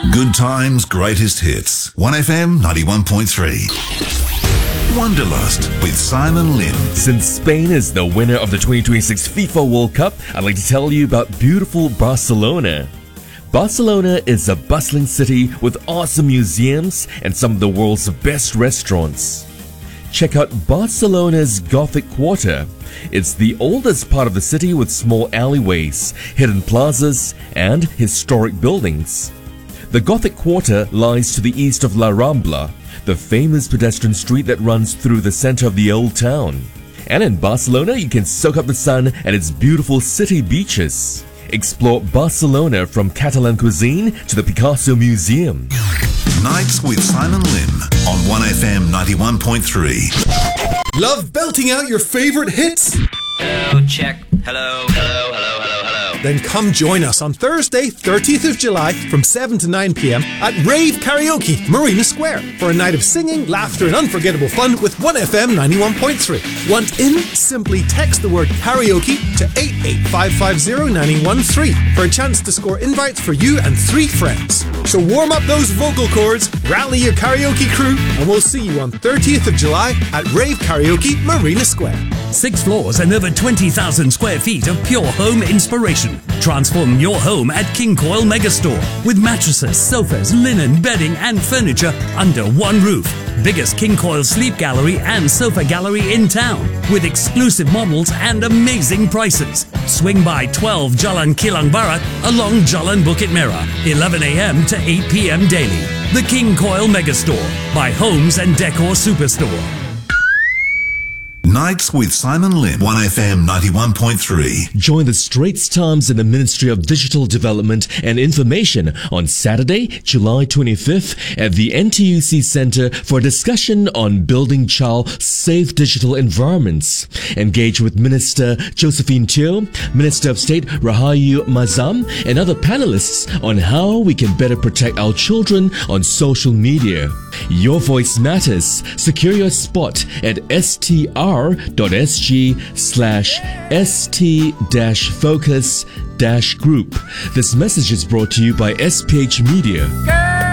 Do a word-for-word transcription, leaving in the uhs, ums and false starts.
Good times, greatest hits. one F M ninety-one point three. Wanderlust with Simon Lim. Since Spain is the winner of the twenty twenty-six FIFA World Cup, I'd like to tell you about beautiful Barcelona. Barcelona is a bustling city with awesome museums and some of the world's best restaurants. Check out Barcelona's Gothic Quarter. It's the oldest part of the city with small alleyways, hidden plazas, and historic buildings. The Gothic Quarter lies to the east of La Rambla, the famous pedestrian street that runs through the center of the old town. And in Barcelona, you can soak up the sun at its beautiful city beaches. Explore Barcelona from Catalan cuisine to the Picasso Museum. Nights with Simon Lim on one F M ninety-one point three. Love belting out your favorite hits? Hello, check. Hello, hello, hello, hello, hello. Then come join us on Thursday, thirtieth of July from seven to nine p.m. at Rave Karaoke, Marina Square for a night of singing, laughter and unforgettable fun with one F M ninety-one point three. Want in? Simply text the word karaoke to eight eight five five zero nine one three for a chance to score invites for you and three friends. So warm up those vocal cords, rally your karaoke crew, and we'll see you on thirtieth of July at Rave Karaoke, Marina Square. Six floors and over twenty thousand square feet of pure home inspiration. Transform your home at King Coil Megastore with mattresses, sofas, linen, bedding and furniture under one roof. Biggest King Coil sleep gallery and sofa gallery in town with exclusive models and amazing prices. Swing by twelve Jalan Kilang Barat along Jalan Bukit Merah, eleven a.m. to eight p.m. daily. The King Coil Megastore by Homes and Decor Superstore. Nights with Simon Lim, one F M ninety-one point three. Join the Straits Times and the Ministry of Digital Development and Information on Saturday, July twenty-fifth at the N T U C Centre for a discussion on building child-safe digital environments. Engage with Minister Josephine Teo, Minister of State Rahayu Mazam, and other panelists on how we can better protect our children on social media. Your voice matters. Secure your spot at str.sg slash st dash focus dash group. This message is brought to you by S P H Media.